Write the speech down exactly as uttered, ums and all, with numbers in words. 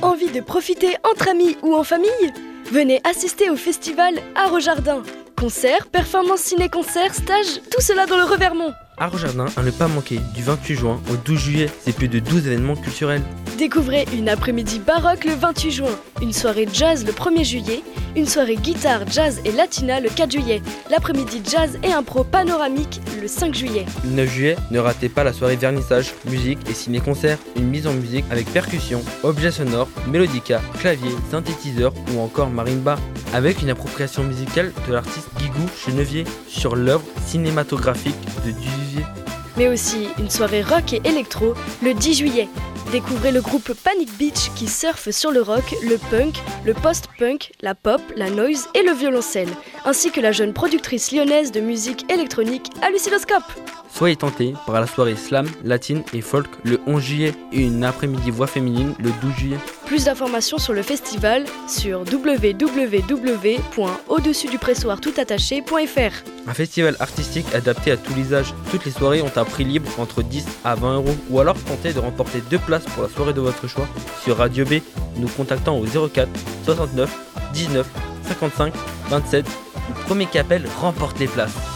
Envie de profiter entre amis ou en famille ? Venez assister au festival Art au Jardin. Concerts, performances ciné-concerts, stages, tout cela dans le Revermont. Art au Jardin à ne pas manquer, du vingt-huit juin au douze juillet, c'est plus de douze événements culturels. Découvrez une après-midi baroque le vingt-huit juin, une soirée jazz le premier juillet, une soirée guitare, jazz et latina le quatre juillet, l'après-midi jazz et impro panoramique le cinq juillet. Le neuf juillet, ne ratez pas la soirée vernissage, musique et ciné-concert, une mise en musique avec percussion, objets sonores, mélodica, clavier, synthétiseur ou encore marimba, avec une appropriation musicale de l'artiste Guigou Chenevier sur l'œuvre cinématographique de Duvivier. Mais aussi une soirée rock et électro le dix juillet. Découvrez le groupe Panic Beach qui surfe sur le rock, le punk, le post-punk, la pop, la noise et le violoncelle, ainsi que la jeune productrice lyonnaise de musique électronique Hallucinoscope. Soyez tentés par la soirée slam, latine et folk le onze juillet et une après-midi voix féminine le douze juillet. Plus d'informations sur le festival sur w w w point au dessus du pressoir toutattaché point f r. Un festival artistique adapté à tous les âges. Toutes les soirées ont un prix libre entre dix à vingt euros. Ou alors tentez de remporter deux places pour la soirée de votre choix sur Radio B, nous contactant au zéro quatre soixante-neuf dix-neuf cinquante-cinq vingt-sept. Le premier qui appelle remporte les places.